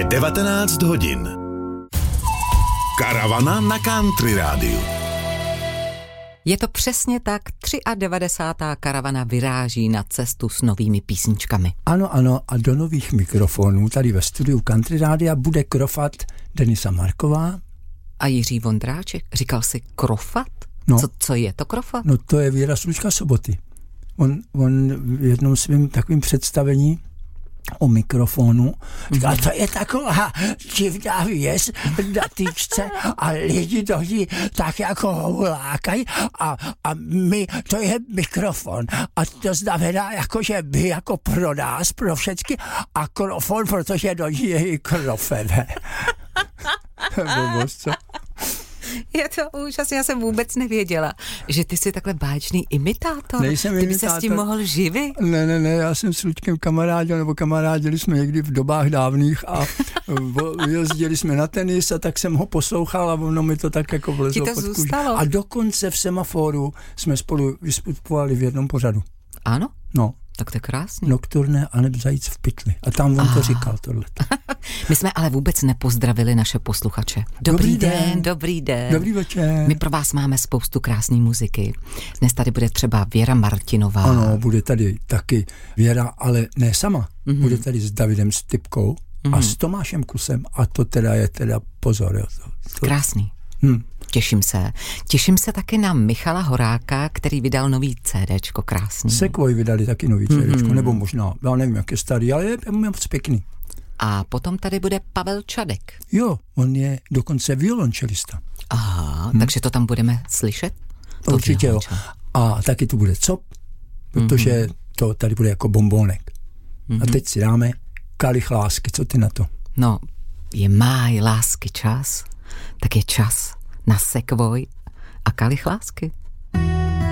Je 19 hodin. Karavana na Country Rádiu. Je to přesně tak, 93. karavana vyráží na cestu s novými písničkami. Ano, a do nových mikrofonů tady ve studiu Country Rádia bude krofat Denisa Marková. A Jiří Vondráček, říkal si krofat? No. Co je to krofat? No to je Věra Slučka Soboty. On v jednom svým takovým představení o mikrofonu říkal, to je taková divná věc na týčce a lidi do ní tak jako houlákají a my, to je mikrofon a to znamená jako, že my jako pro nás, pro všechny a krofon, protože do ní je i krofene. Blbost, co? Je to úžasné, já jsem vůbec nevěděla, že ty jsi takhle báječný imitátor. Nejsem ty by se s tím mohl živit? Ne, já jsem s Luďkem kamarádili jsme někdy v dobách dávných a jezdili jsme na tenis a tak jsem ho poslouchal a ono mi to tak jako vlezlo pod kůži. A dokonce v Semaforu jsme spolu vystupovali v jednom pořadu. Ano? No. Tak to je krásný. Nocturne a neb zajíc v pytli. A tam on to říkal tohle. My jsme ale vůbec nepozdravili naše posluchače. Dobrý den. Dobrý večer. My pro vás máme spoustu krásné muziky. Dnes tady bude třeba Věra Martinová. Ano, bude tady taky Věra, ale ne sama. Bude tady s Davidem Stypkou a s Tomášem Kusem. A to teda je pozor. Jo, to. Krásný. Těším se taky na Michala Horáka, který vydal nový CDčko, krásný. Sequoia vydali taky nový CDčko, nebo možná, já nevím, jak je starý, ale je moc pěkný. A potom tady bude Pavel Čadek. Jo, on je dokonce violončelista. Aha, takže to tam budeme slyšet? Určitě jo. A taky tu bude cop, protože to tady bude jako bombónek. A teď si dáme Kalich lásky, co ty na to? No, je máj lásky čas, tak je čas na Sequoia a Kalich lásky.